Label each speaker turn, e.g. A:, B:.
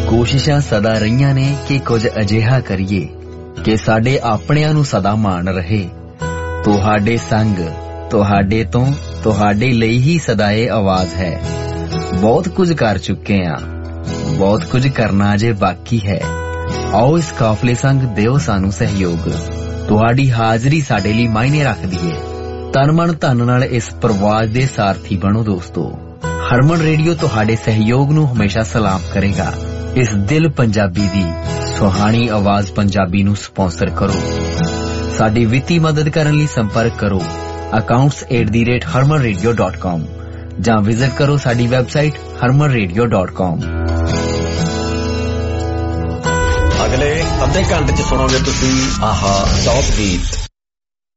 A: ਕੋਸ਼ਿਸ਼ਾਂ ਸਦਾ ਰਹੀਆਂ ਨੇ ਕਿ ਕੁਝ ਅਜਿਹਾ ਕਰੀਏ ਕਿ ਸਾਡੇ ਆਪਣਿਆਂ ਨੂੰ ਸਦਾ ਮਾਣ ਰਹੇ। ਤੁਹਾਡੇ ਸੰਗ, ਤੁਹਾਡੇ ਤੋਂ, ਤੁਹਾਡੇ ਲਈ ਹੀ ਸਦਾ ਇਹ ਆਵਾਜ਼ ਹੈ। ਬਹੁਤ ਕੁਝ ਕਰ ਚੁੱਕੇ ਆਂ, ਬਹੁਤ ਕੁਝ ਕਰਨਾ ਅਜੇ ਬਾਕੀ ਹੈ। ਆਓ ਇਸ ਕਾਫਲੇ ਸੰਗ ਦਿਓ ਸਾਨੂੰ ਸਹਿਯੋਗ। ਤੁਹਾਡੀ ਹਾਜ਼ਰੀ ਸਾਡੇ ਲਈ ਮਾਇਨੇ ਰੱਖਦੀ ਹੈ। ਤਨ ਮਨ ਧਨ ਨਾਲ ਇਸ ਪ੍ਰਵਾਸ ਦੇ ਸਾਰਥੀ ਬਣੋ ਦੋਸਤੋ। ਹਰਮਨ ਰੇਡੀਓ ਤੁਹਾਡੇ ਸਹਿਯੋਗ ਨੂੰ ਹਮੇਸ਼ਾ ਸਲਾਮ ਕਰੇਗਾ। ਇਸ ਦਿਲ ਪੰਜਾਬੀ ਦੀ ਸੁਹਾਣੀ ਆਵਾਜ਼ ਪੰਜਾਬੀ ਨੂੰ ਸਪਾਂਸਰ ਕਰੋ। ਸਾਡੀ ਵਿੱਤੀ ਮਦਦ ਕਰਨ ਲਈ ਸੰਪਰਕ ਕਰੋ accounts@harmanradio.com ਜਾਂ ਵਿਜ਼ਿਟ ਕਰੋ ਸਾਡੀ ਵੈਬਸਾਈਟ harmanradio.com।
B: ਅਗਲੇ ਅੱਧੇ ਘੰਟੇ ਚ ਸੁਣੋਗੇ ਤੁਸੀਂ ਆਹਾ ਟੌਪ ਗੀਤ।